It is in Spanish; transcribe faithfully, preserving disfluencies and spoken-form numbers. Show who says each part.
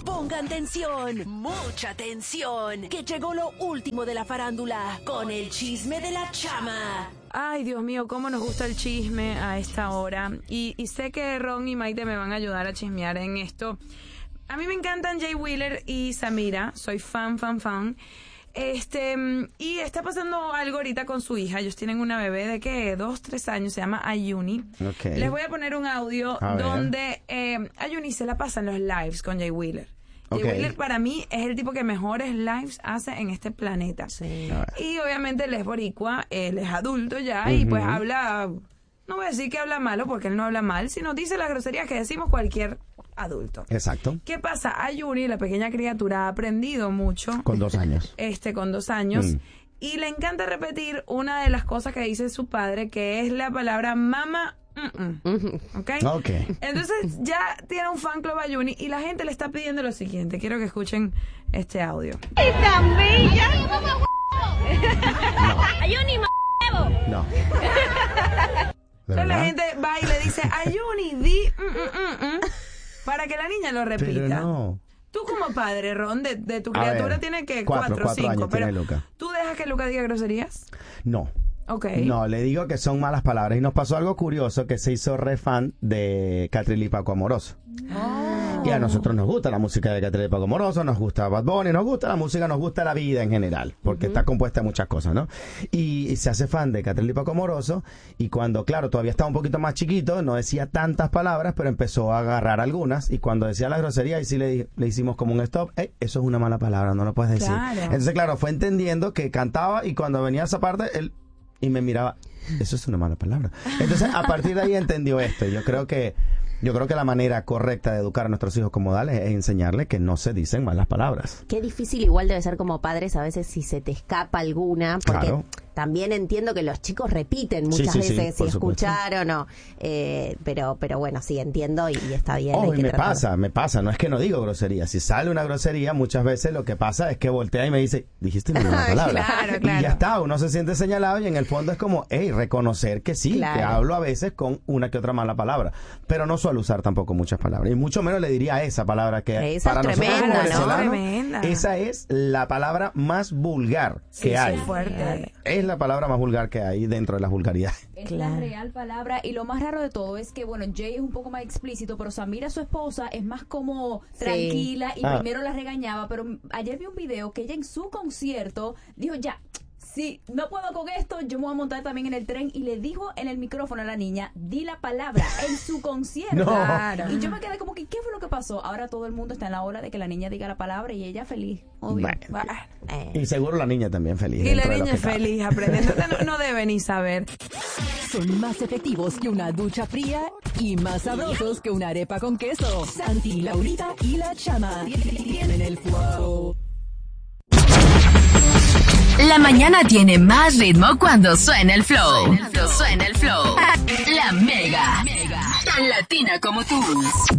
Speaker 1: Pongan tensión, mucha tensión, que llegó lo último de la farándula con el chisme de la chama.
Speaker 2: Ay, Dios mío, cómo nos gusta el chisme a esta hora. Y, y sé que Ron y Maite me van a ayudar a chismear en esto. A mí me encantan Jay Wheeler y Samira. Soy fan, fan, fan. Este, y está pasando algo ahorita con su hija. Ellos tienen una bebé de ¿qué? Dos, tres años. Se llama Ayuni. Okay. Les voy a poner un audio a donde eh, Ayuni se la pasa en los lives con Jay Wheeler. Okay. Jay Wheeler para mí es el tipo que mejores lives hace en este planeta. Sí. Y obviamente él es boricua, él es adulto ya, uh-huh. y pues habla, no voy a decir que habla malo porque él no habla mal, sino dice las groserías que decimos cualquier adulto.
Speaker 3: Exacto.
Speaker 2: ¿Qué pasa? Ayuni, la pequeña criatura, ha aprendido mucho.
Speaker 3: Con dos años.
Speaker 2: Este, con dos años. Mm. Y le encanta repetir una de las cosas que dice su padre, que es la palabra mama. Uh-uh. ¿Okay?
Speaker 3: Ok.
Speaker 2: Entonces ya tiene un fan club Ayuni y la gente le está pidiendo lo siguiente. Quiero que escuchen este audio.
Speaker 4: ¡Y tan bella!
Speaker 1: Ayuni, m***evo.
Speaker 3: No.
Speaker 2: Entonces la gente va y le dice, Ayuni, di mm, mm, mm, mm, para que la niña lo repita.
Speaker 3: Pero no.
Speaker 2: Tú como padre, Ron, de, de tu criatura tiene que cuatro o cinco, pero
Speaker 3: Luca.
Speaker 2: ¿Tú dejas que Luca diga groserías?
Speaker 3: No.
Speaker 2: Okay.
Speaker 3: No, le digo que son malas palabras. Y nos pasó algo curioso, que se hizo re fan de Catriel y Paco Amoroso. Oh. Y a nosotros nos gusta la música de Catriel y Paco Amoroso, nos gusta Bad Bunny, nos gusta la música, nos gusta la vida en general, porque uh-huh. está compuesta de muchas cosas, ¿no? Y, y se hace fan de Catriel y Paco Amoroso, y cuando, claro, todavía estaba un poquito más chiquito, no decía tantas palabras, pero empezó a agarrar algunas, y cuando decía la grosería, y sí le, le hicimos como un stop, hey, eso es una mala palabra, no lo puedes decir.
Speaker 2: Claro.
Speaker 3: Entonces, claro, fue entendiendo que cantaba, y cuando venía esa parte, él y me miraba, eso es una mala palabra. Entonces, a partir de ahí entendió esto. Yo creo que yo creo que la manera correcta de educar a nuestros hijos como modales es enseñarles que no se dicen malas palabras.
Speaker 5: Qué difícil igual debe ser como padres a veces si se te escapa alguna, porque claro. también entiendo que los chicos repiten muchas sí, sí, veces sí, si escucharon o eh, pero pero bueno, sí entiendo y, y está bien.
Speaker 3: Oh,
Speaker 5: hay
Speaker 3: y
Speaker 5: que
Speaker 3: me
Speaker 5: tratar.
Speaker 3: pasa, me pasa, no es que no digo grosería, si sale una grosería muchas veces lo que pasa es que voltea y me dice, dijiste una mala palabra.
Speaker 2: Claro, claro.
Speaker 3: Y ya está, uno se siente señalado y en el fondo es como, hey, reconocer que sí, claro. que hablo a veces con una que otra mala palabra, pero no suelo usar tampoco muchas palabras, y mucho menos le diría esa palabra que
Speaker 5: esa
Speaker 3: para
Speaker 5: es
Speaker 3: nosotros
Speaker 5: tremenda,
Speaker 3: como venezolanos,
Speaker 2: ¿no? Tremenda.
Speaker 3: Esa es la palabra más vulgar
Speaker 2: sí,
Speaker 3: que
Speaker 2: sí,
Speaker 3: hay.
Speaker 2: Fuerte.
Speaker 3: Es la palabra más vulgar que hay dentro de las vulgaridades.
Speaker 4: Es
Speaker 2: claro.
Speaker 4: la real palabra, y lo más raro de todo es que, bueno, Jay es un poco más explícito, pero Samira, su esposa, es más como tranquila sí. y ah. primero la regañaba, pero ayer vi un video que ella en su concierto dijo, ya, si no puedo con esto, yo me voy a montar también en el tren, y le dijo en el micrófono a la niña, di la palabra en su concierto.
Speaker 3: No.
Speaker 4: Claro. Y yo me quedé como que, ¿qué fue lo que pasó? Ahora todo el mundo está en la hora de que la niña diga la palabra y ella feliz, obvio.
Speaker 3: Bueno, eh. Y seguro la niña también feliz.
Speaker 2: Y la niña es feliz, aprendiendo. No, no debe ni saber.
Speaker 1: Son más efectivos que una ducha fría y más sabrosos que una arepa con queso. Santi, Laurita y la Chama tienen el flow. La mañana tiene más ritmo cuando suena el flow. Cuando suena el flow. La Mega. Tan latina como tú.